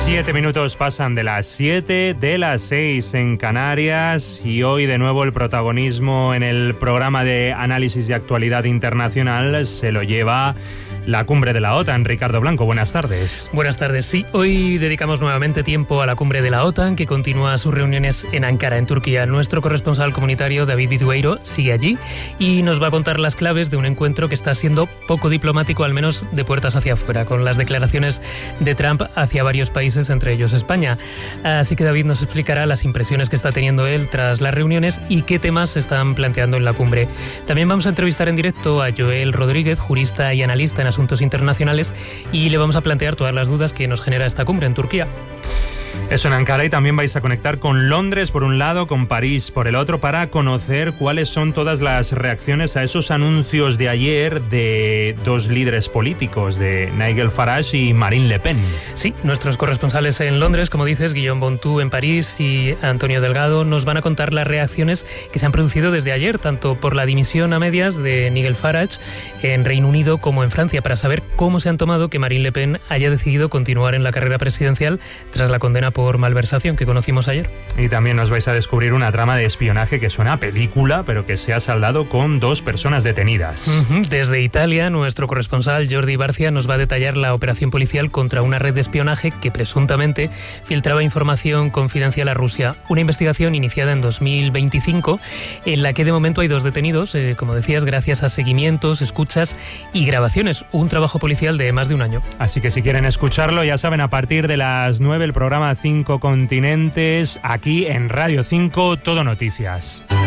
7 minutos pasan de las 7, de las 6 en Canarias, y hoy de nuevo el protagonismo en el programa de análisis de actualidad internacional se lo lleva la cumbre de la OTAN. Ricardo Blanco, buenas tardes. Buenas tardes, sí. Hoy dedicamos nuevamente tiempo a la cumbre de la OTAN, que continúa sus reuniones en Ankara, en Turquía. Nuestro corresponsal comunitario, David Idueiro, sigue allí y nos va a contar las claves de un encuentro que está siendo poco diplomático, al menos de puertas hacia afuera, con las declaraciones de Trump hacia varios países, entre ellos España. Así que David nos explicará las impresiones que está teniendo él tras las reuniones y qué temas se están planteando en la cumbre. También vamos a entrevistar en directo a Joel Rodríguez, jurista y analista en asuntos internacionales, y le vamos a plantear todas las dudas que nos genera esta cumbre en Turquía. Eso en Ankara, y también vais a conectar con Londres por un lado, con París por el otro, para conocer cuáles son todas las reacciones a esos anuncios de ayer de dos líderes políticos, de Nigel Farage y Marine Le Pen. Sí, nuestros corresponsales en Londres, como dices, Guillaume Bontou en París y Antonio Delgado, nos van a contar las reacciones que se han producido desde ayer, tanto por la dimisión a medias de Nigel Farage en Reino Unido como en Francia, para saber cómo se han tomado que Marine Le Pen haya decidido continuar en la carrera presidencial tras la condena por malversación que conocimos ayer. Y también nos vais a descubrir una trama de espionaje que suena a película, pero que se ha saldado con 2 personas detenidas. Desde Italia, nuestro corresponsal Jordi Barcia nos va a detallar la operación policial contra una red de espionaje que presuntamente filtraba información confidencial a Rusia. Una investigación iniciada en 2025 en la que de momento hay 2 detenidos, como decías, gracias a seguimientos, escuchas y grabaciones. Un trabajo policial de más de un año. Así que si quieren escucharlo, ya saben, a partir de las 9 el programa 5 Continentes, aquí en Radio 5, Todo Noticias.